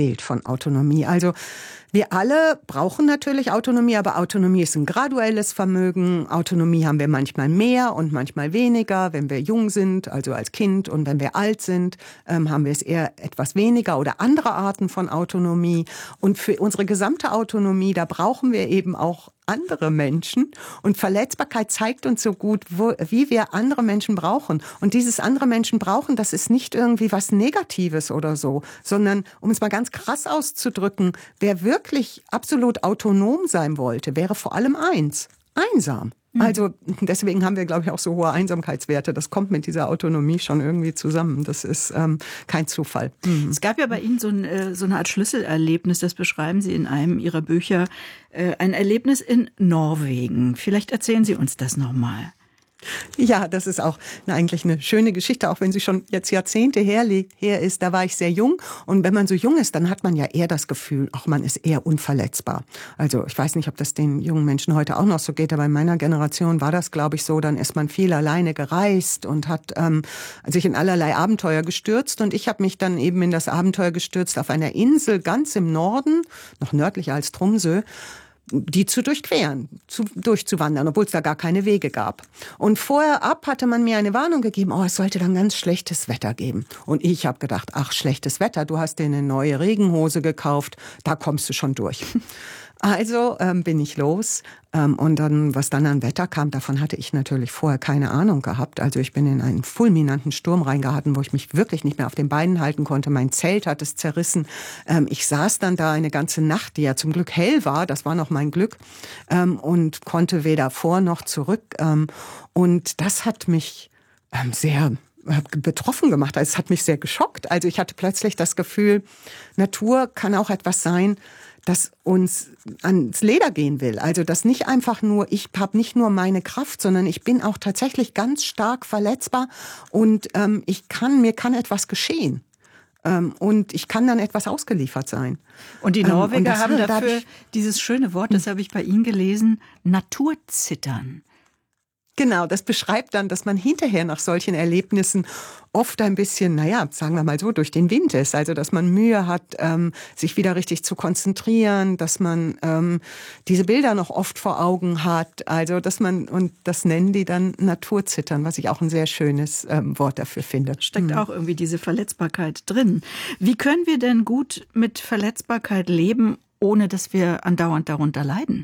Bild von Autonomie. Also wir alle brauchen natürlich Autonomie, aber Autonomie ist ein graduelles Vermögen. Autonomie haben wir manchmal mehr und manchmal weniger. Wenn wir jung sind, also als Kind, und wenn wir alt sind, haben wir es eher etwas weniger oder andere Arten von Autonomie. Und für unsere gesamte Autonomie, da brauchen wir eben auch andere Menschen. Und Verletzbarkeit zeigt uns so gut, wie wir andere Menschen brauchen. Und dieses andere Menschen brauchen, das ist nicht irgendwie was Negatives oder so, sondern, um es mal ganz krass auszudrücken, wer wirklich absolut autonom sein wollte, wäre vor allem eins: einsam. Also deswegen haben wir, glaube ich, auch so hohe Einsamkeitswerte. Das kommt mit dieser Autonomie schon irgendwie zusammen. Das ist kein Zufall. Es gab ja bei Ihnen so eine Art Schlüsselerlebnis, das beschreiben Sie in einem Ihrer Bücher, ein Erlebnis in Norwegen. Vielleicht erzählen Sie uns das nochmal. Ja, das ist auch eigentlich eine schöne Geschichte, auch wenn sie schon jetzt Jahrzehnte her ist. Da war ich sehr jung, und wenn man so jung ist, dann hat man ja eher das Gefühl, ach, man ist eher unverletzbar. Also ich weiß nicht, ob das den jungen Menschen heute auch noch so geht, aber in meiner Generation war das, glaube ich, so. Dann ist man viel alleine gereist und hat sich in allerlei Abenteuer gestürzt, und ich habe mich dann eben in das Abenteuer gestürzt, auf einer Insel ganz im Norden, noch nördlicher als Tromsø, die zu durchqueren, durchzuwandern, obwohl es da gar keine Wege gab. Und vorher ab hatte man mir eine Warnung gegeben, es sollte dann ganz schlechtes Wetter geben. Und ich habe gedacht, ach, schlechtes Wetter, du hast dir eine neue Regenhose gekauft, da kommst du schon durch. Also bin ich los, und dann, was dann an Wetter kam, davon hatte ich natürlich vorher keine Ahnung gehabt. Also ich bin in einen fulminanten Sturm reingeraten, wo ich mich wirklich nicht mehr auf den Beinen halten konnte. Mein Zelt hat es zerrissen. Ich saß dann da eine ganze Nacht, die ja zum Glück hell war, das war noch mein Glück, und konnte weder vor noch zurück. Und das hat mich sehr betroffen gemacht. Also es hat mich sehr geschockt. Also ich hatte plötzlich das Gefühl, Natur kann auch etwas sein, das uns ans Leder gehen will. Also das nicht einfach nur, ich habe nicht nur meine Kraft, sondern ich bin auch tatsächlich ganz stark verletzbar, und mir kann etwas geschehen. Und ich kann dann etwas ausgeliefert sein. Und die Norweger haben dafür dieses schöne Wort, das habe ich bei Ihnen gelesen, Naturzittern. Genau, das beschreibt dann, dass man hinterher nach solchen Erlebnissen oft ein bisschen, sagen wir mal so, durch den Wind ist. Also, dass man Mühe hat, sich wieder richtig zu konzentrieren, dass man diese Bilder noch oft vor Augen hat. Also, und das nennen die dann Naturzittern, was ich auch ein sehr schönes Wort dafür finde. Steckt auch irgendwie diese Verletzbarkeit drin. Wie können wir denn gut mit Verletzbarkeit leben, ohne dass wir andauernd darunter leiden?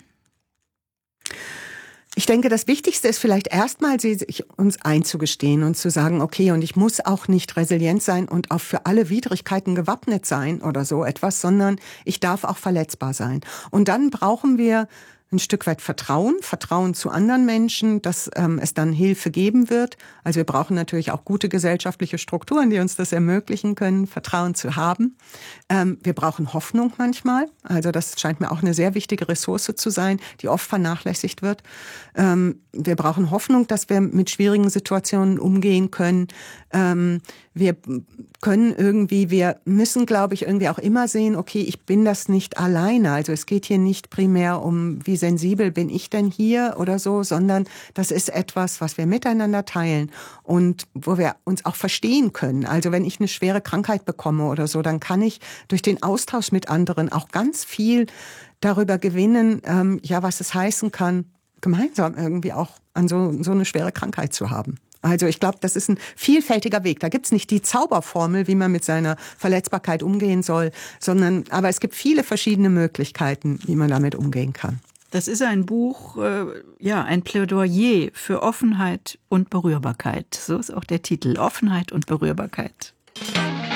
Ich denke, das Wichtigste ist vielleicht erstmal, uns einzugestehen und zu sagen, okay, und ich muss auch nicht resilient sein und auch für alle Widrigkeiten gewappnet sein oder so etwas, sondern ich darf auch verletzbar sein. Und dann brauchen wir ein Stück weit Vertrauen zu anderen Menschen, dass es dann Hilfe geben wird. Also wir brauchen natürlich auch gute gesellschaftliche Strukturen, die uns das ermöglichen können, Vertrauen zu haben. Wir brauchen Hoffnung manchmal. Also das scheint mir auch eine sehr wichtige Ressource zu sein, die oft vernachlässigt wird. Wir brauchen Hoffnung, dass wir mit schwierigen Situationen umgehen können. Wir müssen, glaube ich, irgendwie auch immer sehen, okay, ich bin das nicht alleine. Also es geht hier nicht primär um, wie sensibel bin ich denn hier oder so, sondern das ist etwas, was wir miteinander teilen und wo wir uns auch verstehen können. Also wenn ich eine schwere Krankheit bekomme oder so, dann kann ich durch den Austausch mit anderen auch ganz viel darüber gewinnen, was es heißen kann, gemeinsam irgendwie auch an so eine schwere Krankheit zu haben. Also ich glaube, das ist ein vielfältiger Weg. Da gibt's nicht die Zauberformel, wie man mit seiner Verletzbarkeit umgehen soll, aber es gibt viele verschiedene Möglichkeiten, wie man damit umgehen kann. Das ist ein Buch, ein Plädoyer für Offenheit und Berührbarkeit. So ist auch der Titel, Offenheit und Berührbarkeit.